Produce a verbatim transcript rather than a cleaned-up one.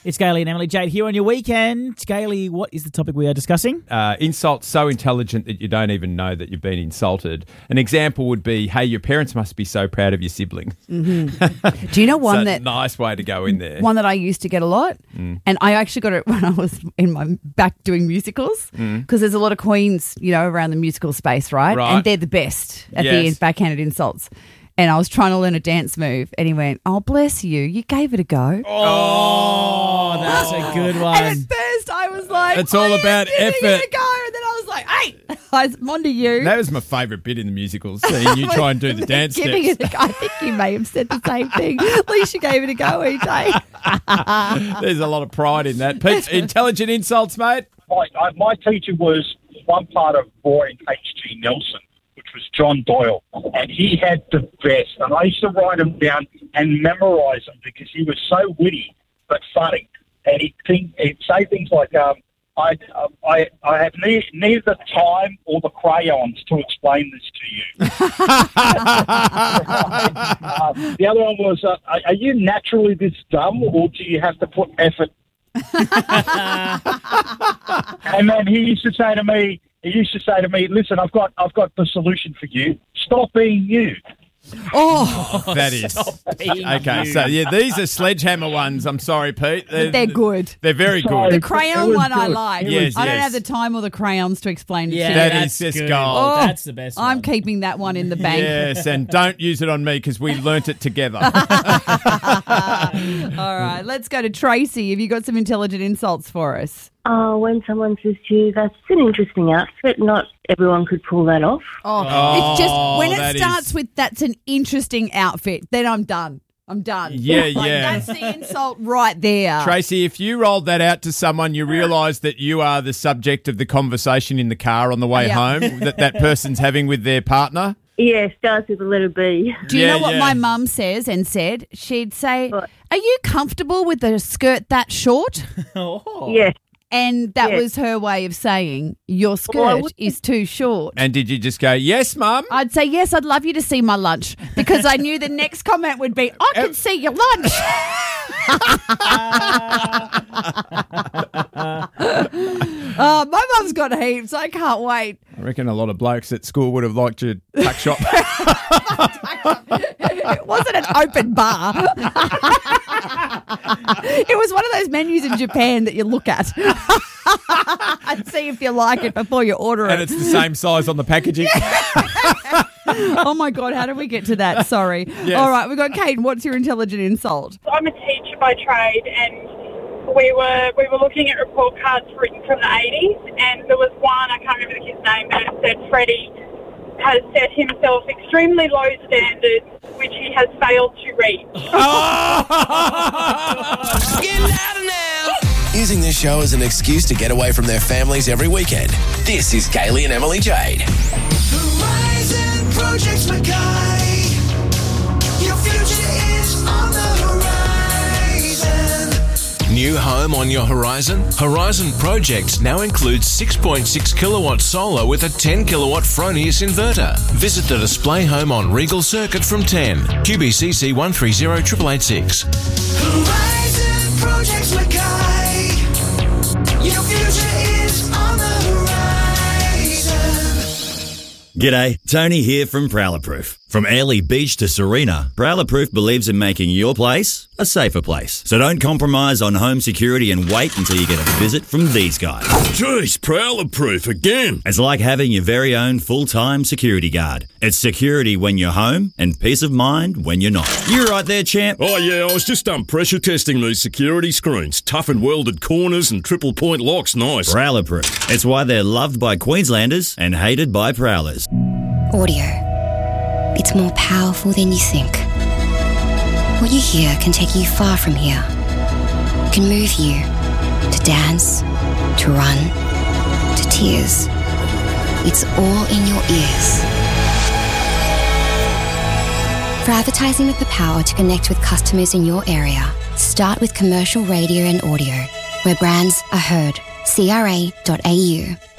It's Gailey and Emily Jade here on your weekend. Gailey, what is the topic we are discussing? Uh, insults so intelligent that you don't even know that you've been insulted. An example would be, hey, your parents must be so proud of your siblings. Mm-hmm. Do you know one so that... nice way to go in there. One that I used to get a lot, mm. and I actually got it when I was in my back doing musicals, because mm. there's a lot of queens, you know, around the musical space, right? Right. And they're the best at Yes. the end, backhanded insults. And I was trying to learn a dance move, and he went, "Oh, bless you, you gave it a go." Oh, that's a good one. And at first I was like, It's all "I about am giving effort." it a go. And then I was like, "Hey, I'm on to you." That was my favourite bit in the musicals, seeing you try and do the dance Giving steps. it a go. I think you may have said the same thing. At least you gave it a go, E J. There's a lot of pride in that. Pete, intelligent insults, mate. My, I, my teacher was one part of Roy H G Nelson, which was John Doyle, and he had the best. And I used to write them down and memorise them because he was so witty but funny. And he'd, think, he'd say things like, um, I, I, I have ne- neither the time or the crayons to explain this to you. uh, the other one was, uh, are, are you naturally this dumb, or do you have to put effort? And then he used to say to me, he used to say to me, "Listen, I've got, I've got the solution for you. Stop being you." Oh, that is okay. So yeah, these are sledgehammer ones. I'm sorry, Pete. They're, they're good. They're very Sorry. good. The crayon one I like. Yes, I don't yes. have the time or the crayons to explain it Yeah, to That you. that's is just good. gold. Oh, That's the best one. I'm keeping that one in the bank. Yes, and don't use it on me because we learnt it together. All right, let's go to Tracy. Have you got some intelligent insults for us? Oh, when someone says to you, "That's an interesting outfit," not everyone could pull that off. Oh, Oh, it's just when that it starts is- with "that's an interesting outfit," then I'm done. I'm done. Yeah, Like, yeah. That's the insult right there. Tracy, if you rolled that out to someone, you realise that you are the subject of the conversation in the car on the way Yeah. home that that person's having with their partner. Yeah, starts with a letter B. Do you Yeah, know what yeah. my mum says and said? She'd say, What? "Are you comfortable with a skirt that short?" Oh. Yeah. And that Yes. was her way of saying, "Your skirt Well, I wouldn't- is too short." And did you just go, "Yes, Mum"? I'd say, "Yes, I'd love you to see my lunch," because I knew the next comment would be, "I can see your lunch." Oh, my mum's got heaps. I can't wait. I reckon a lot of blokes at school would have liked your tuck shop. It wasn't an open bar. It was one of those menus in Japan that you look at and see if you like it before you order And it. it's the same size on the packaging. Oh, my God, how did we get to that? Sorry. Yes. All right, we've got Kate. What's your intelligent insult? I'm a teacher by trade, and we were we were looking at report cards written from the eighties, and there was one, I can't remember the kid's name, but it said Freddie has set himself extremely low standards, which he has failed to reach. Using this show as an excuse to get away from their families every weekend. This is Gailey and Emily Jade. Horizon Projects Mackay. Your future is on the horizon. New home on your horizon? Horizon Projects now includes six point six kilowatt solar with a ten kilowatt Fronius inverter. Visit the display home on Regal Circuit from ten. Q B C C one three zero eight eight eight six. Horizon Projects Mackay. Your future is on the horizon. G'day, Tony here from Prowler Proof. From Airlie Beach to Serena, Prowler Proof believes in making your place a safer place. So don't compromise on home security and wait until you get a visit from these guys. Jeez, Prowler Proof again. It's like having your very own full-time security guard. It's security when you're home and peace of mind when you're not. You right there, champ? Oh yeah, I was just um, pressure testing these security screens. Tough and welded corners and triple point locks, nice. Prowler Proof. It's why they're loved by Queenslanders and hated by Prowlers. Audio. It's more powerful than you think. What you hear can take you far from here. It can move you to dance, to run, to tears. It's all in your ears. For advertising with the power to connect with customers in your area, start with commercial radio and audio, where brands are heard. C R A dot A U.